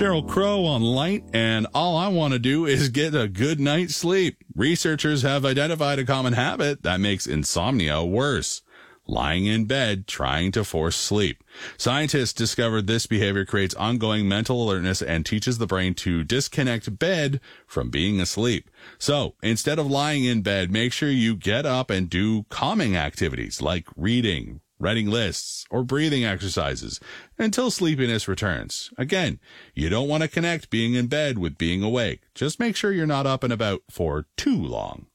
Sheryl Crow on Light, and all I want to do is get a good night's sleep. Researchers have identified a common habit that makes insomnia worse: lying in bed trying to force sleep. Scientists discovered this behavior creates ongoing mental alertness and teaches the brain to disconnect bed from being asleep. So, instead of lying in bed, make sure you get up and do calming activities like reading, writing lists, or breathing exercises until sleepiness returns. Again, you don't want to connect being in bed with being awake. Just make sure you're not up and about for too long.